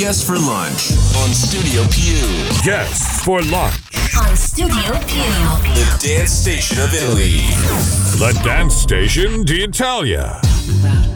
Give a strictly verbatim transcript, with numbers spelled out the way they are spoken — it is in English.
Guests for Lunch on Studio Pew. Guests for Lunch. On Studio Pew. The dance station of Italy. The dance station d'Italia.